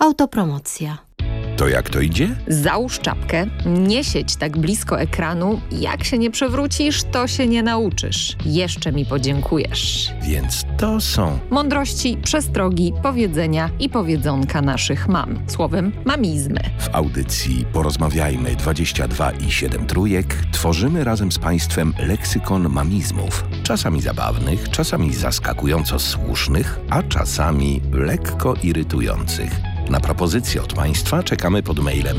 Autopromocja. To jak to idzie? Załóż czapkę, nie siedź tak blisko ekranu. Jak się nie przewrócisz, to się nie nauczysz. Jeszcze mi podziękujesz. Więc to są Mądrości, przestrogi, powiedzenia i powiedzonka naszych mam. Słowem, mamizmy. w audycji Porozmawiajmy 22 i 7 trójek tworzymy razem z Państwem leksykon mamizmów. Czasami zabawnych, czasami zaskakująco słusznych, a czasami lekko irytujących. Na propozycje od Państwa czekamy pod mailem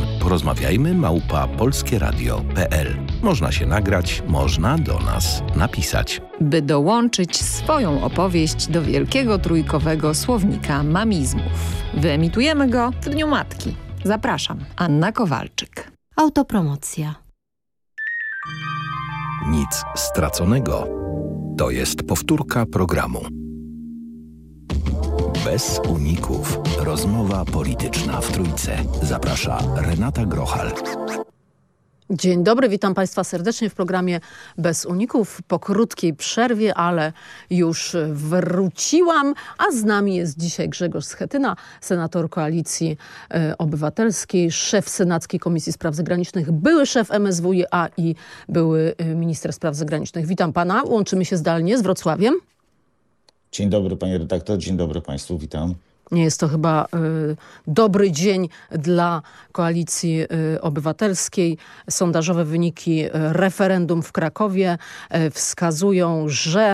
porozmawiajmy@polskieradio.pl. Można się nagrać, można do nas napisać. By dołączyć swoją opowieść do wielkiego trójkowego słownika mamizmów. Wyemitujemy go w Dniu Matki. Zapraszam, Anna Kowalczyk. Autopromocja. Nic straconego. To jest powtórka programu. Bez uników. Rozmowa polityczna w Trójce. Zaprasza Renata Grochal. Dzień dobry, witam Państwa serdecznie w programie Bez Uników. Po krótkiej przerwie, ale już wróciłam, a z nami jest dzisiaj Grzegorz Schetyna, senator Koalicji Obywatelskiej, szef Senackiej Komisji Spraw Zagranicznych, były szef MSWiA i były minister spraw zagranicznych. Witam Pana, łączymy się zdalnie z Wrocławiem. Dzień dobry panie redaktor, dzień dobry państwu, witam. Nie jest to chyba dobry dzień dla Koalicji Obywatelskiej. Sondażowe wyniki referendum w Krakowie wskazują, że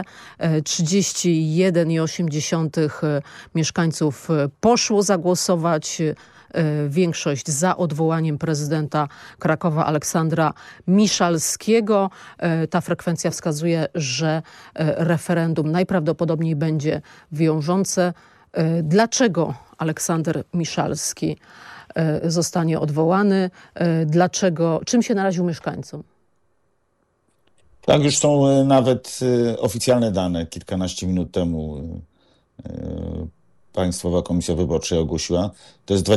31,8% mieszkańców poszło zagłosować. Większość za odwołaniem prezydenta Krakowa Aleksandra Miszalskiego. Ta frekwencja wskazuje, że referendum najprawdopodobniej będzie wiążące. Dlaczego Aleksander Miszalski zostanie odwołany? Czym się naraził mieszkańcom? Tak, już są nawet oficjalne dane. Kilkanaście minut temu Państwowa Komisja Wyborcza ogłosiła. To jest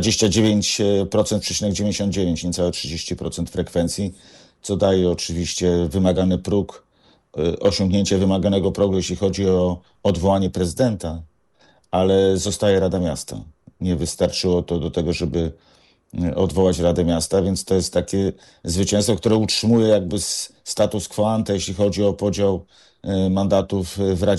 29,99%, niecałe 30% frekwencji, co daje oczywiście wymagany próg, osiągnięcie wymaganego progu, jeśli chodzi o odwołanie prezydenta, ale zostaje Rada Miasta. Nie wystarczyło to do tego, żeby odwołać Radę Miasta, więc to jest takie zwycięstwo, które utrzymuje jakby status quo ante, jeśli chodzi o podział mandatów w Radzie